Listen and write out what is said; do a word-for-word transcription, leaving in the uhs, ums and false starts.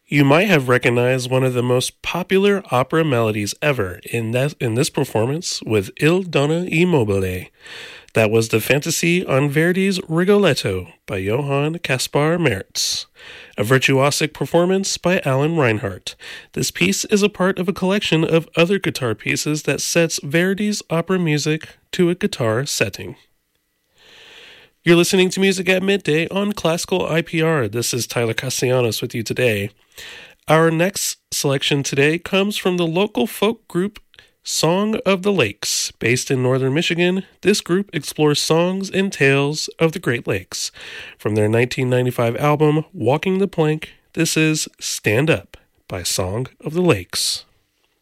You might have recognized one of the most popular opera melodies ever in that in this performance with Il Donna e Mobile. That was the fantasy on Verdi's Rigoletto by Johann Caspar Merz, a virtuosic performance by Alan Reinhardt. This piece is a part of a collection of other guitar pieces that sets Verdi's opera music to a guitar setting. You're listening to Music at Midday on Classical I P R. This is Tyler Castellanos with you today. Our next selection today comes from the local folk group Song of the Lakes. Based in northern Michigan, this group explores songs and tales of the Great Lakes. From their nineteen ninety-five album, Walking the Plank, this is Stand Up by Song of the Lakes.